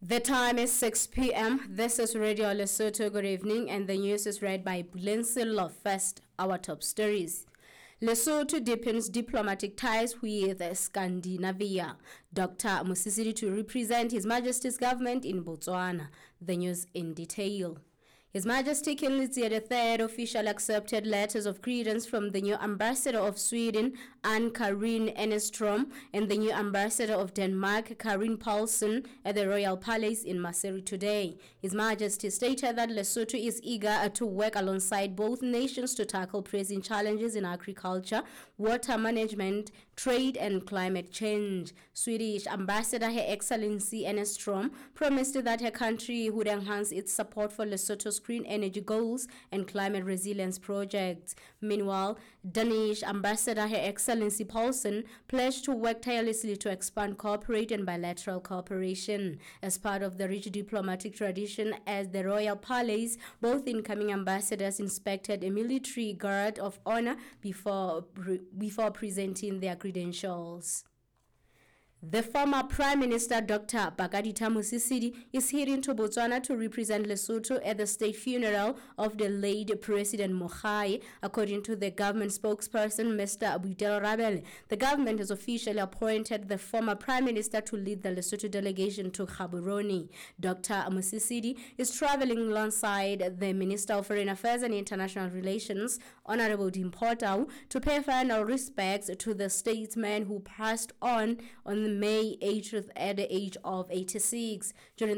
The time is 6 p.m. This is Radio Lesotho. Good evening, and the news is read by Bulensil. First, our top stories. Lesotho deepens diplomatic ties with Scandinavia. Dr. Mosisili to represent His Majesty's government in Botswana. The news in detail. His Majesty King Letsie III officially accepted letters of credence from the new ambassador of Sweden, Ann-Karin Ennerstrom, and the new ambassador of Denmark, Karin Paulsen, at the Royal Palace in Maseru today. His Majesty stated that Lesotho is eager to work alongside both nations to tackle pressing challenges in agriculture, water management, trade, and climate change. Swedish Ambassador Her Excellency Ennerstrom promised that her country would enhance its support for Lesotho's green energy goals and climate resilience projects. Meanwhile, Danish Ambassador Her Excellency Paulsen pledged to work tirelessly to expand corporate and bilateral cooperation. As part of the rich diplomatic tradition at the Royal Palace, both incoming ambassadors inspected a military guard of honor before presenting their credentials. The former Prime Minister Dr. Bakadita Mosisili is heading to Botswana to represent Lesotho at the state funeral of the late President Mogae, according to the government spokesperson Mr. Boitel Rabeleng. The government has officially appointed the former Prime Minister to lead the Lesotho delegation to Gaborone. Dr. Mosisili is traveling alongside the Minister of Foreign Affairs and International Relations, Honorable Dimpho, to pay final respects to the statesman who passed on May 8th at the age of 86. During